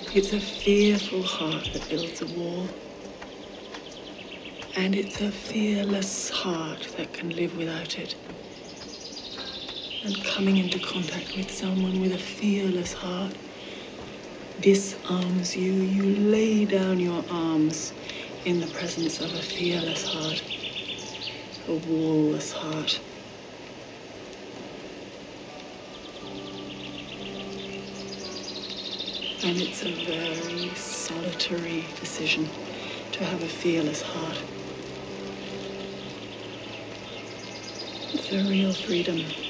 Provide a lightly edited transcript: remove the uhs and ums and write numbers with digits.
It's a fearful heart that builds a wall. And it's a fearless heart that can live without it. And coming into contact with someone with a fearless heart disarms you. You lay down your arms in the presence of a fearless heart, a wall-less heart. And it's a very solitary decision to have a fearless heart. It's a real freedom.